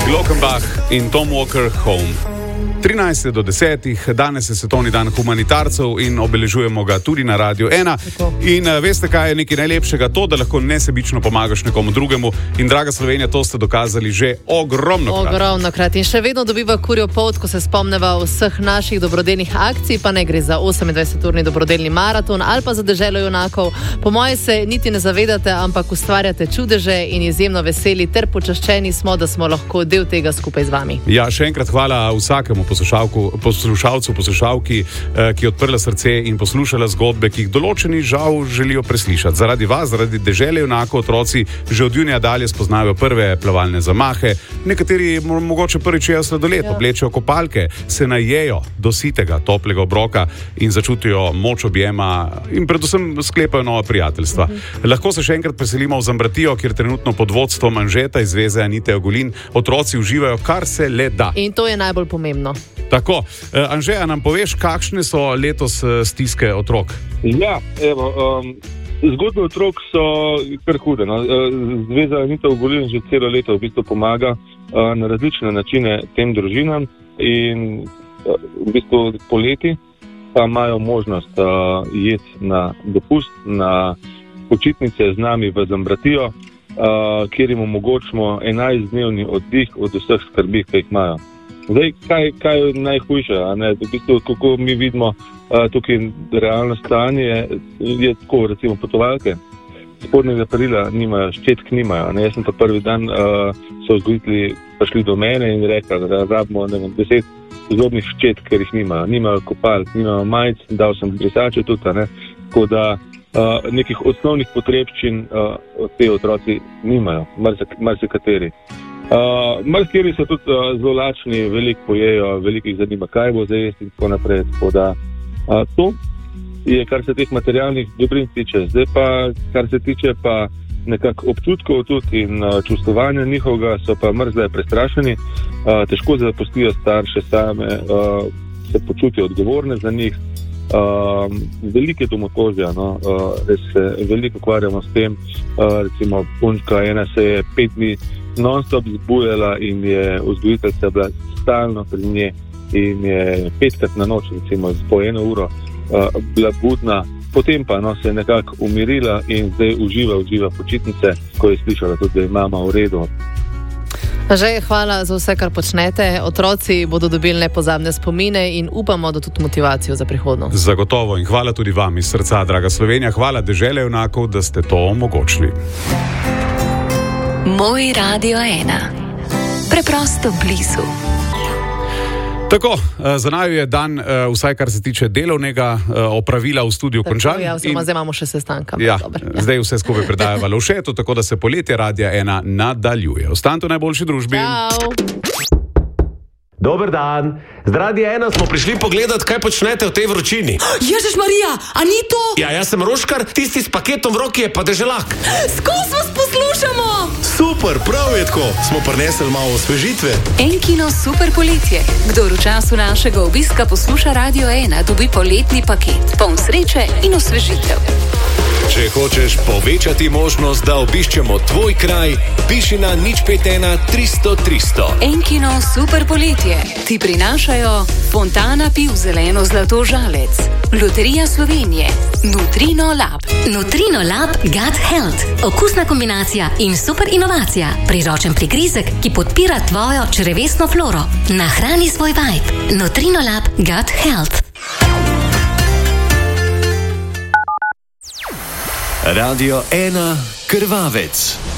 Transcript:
Glockenbach in Tom Walker Home. 13 do 10, danes je svetovni dan humanitarcev in obeležujemo ga tudi na Radiu 1. In veste, kaj je nekaj najlepšega? To, da lahko nesebično pomagaš nekomu drugemu. In draga Slovenija, to ste dokazali že ogromnokrat. In še vedno dobiva kurjo polt, ko se spomneva vseh naših dobrodelnih akcij, pa ne gre za 28-urni dobrodelni maraton ali pa za deželo junakov. Po moje se niti ne zavedate, ampak ustvarjate čudeže in izjemno veseli ter počaščeni smo, da smo lahko del tega skupaj z vami. Ja, še enkrat hvala vsakemu poslušalcu, poslušalki, ki je odprla srce in poslušala zgodbe, ki jih določeni žal želijo preslišati. Zaradi vas, zaradi dežele junakov, otroci že od junija dalje spoznajo prve plavalne zamahe, nekateri mogoče prvič jejo sladoled, oblečejo kopalke, se najejo do sitega, toplega obroka in začutijo moč objema in predvsem sklepajo nova prijateljstva. Lahko se še enkrat preselimo v Zambratijo, kjer trenutno pod vodstvom Anžeta iz Zveze Anite Ogulin otroci uživajo kar se le da. In to je najbolj pomembno. Tako, Anžeja, nam poveš, kakšne so letos stiske otrok? Ja, zgodbe otrok so kar hude. No. Zveza Anita Ogulin že celo leto v bistvu pomaga na različne načine tem družinam in v bistvu poleti pa imajo možnost jeti na dopust, na počitnice z nami v Zambratijo, kjer jim omogočimo 11-dnevni oddih od vseh skrbi, ki jih imajo. Zdaj, kaj je najhujše? V bistvu, kako mi vidimo tukaj realno stanje, je tako, recimo potovalke. Spodnjega perila nimajo, ščetk nimajo. Jaz sem pa prvi dan, so vzgojitelji prišli do mene in rekli, da rabimo 10 zobnih ščetk, ker jih nimajo. Nimajo kopalk, nimajo majic, dal sem brisače tudi. Tako da nekih osnovnih potrebščin te otroci nimajo, marsikateri. Marsikateri so tudi zelo lačni, veliko pojejo, veliko jih zanima, kaj bo zdaj in tako naprej. Tako da to je, kar se teh materialnih dobrin tiče. Zdaj pa, kar se tiče pa nekako občutkov tudi in čustvovanja njihovega, so pa mrzle prestrašeni, težko zapustijo starše same, se počutijo odgovorne za njih. Velike domotožja, res se veliko ukvarjamo s tem. Recimo punčka ena se je 5 dni non-stop zbujala in je vzgojiteljica bila stalno pri nje in je 5krat na noč, recimo po 1 uro bila budna. Potem pa se je nekako umirila in zdaj uživa počitnice, ko je slišala tudi, da je mama v redu. Že hvala za vse, kar počnete. Otroci bodo dobili nepozabne spomine in upamo, da tudi motivacijo za prihodnost. Zagotovo in hvala tudi vam iz srca, draga Slovenija. Hvala dežele junakov, da ste to omogočili. Moj Radio 1. Preprosto blizu. Tako, za naju je dan, vsaj kar se tiče delovnega opravila v studiu končan. Ja, zdaj imamo še sestanka. Ja, zdaj vse skupaj predajava Lovšetu, tako da se poletje Radia 1 nadaljuje. Ostanite v najboljši družbi. Ciao. Dober dan. Z Radia 1 smo prišli pogledat, kaj počnete v tej vročini. Ježiš Marija, a ni to? Ja, jaz sem Roškar, tisti s paketom v roki je pa deželak. Skozi vas poslušamo! Super, prav je tako. Smo prinesli malo osvežitve. Enkino super poletje. Kdor v času našega obiska posluša Radio 1, dobi poletni paket. Poln sreče in osvežitev. Če hočeš povečati možnost, da obiščemo tvoj kraj, piši na 051 300 300. Enkino super poletje ti prinašajo Fontana piv zeleno zlato žalec, Loterija Slovenije, Nutrino Lab. Nutrino Lab Gut Health. Okusna kombinacija in super inovacija. Priročen prigrizek, ki podpira tvojo črevesno floro. Nahrani svoj vibe. Nutrino Lab Gut Health. Radio 1 Krvavec.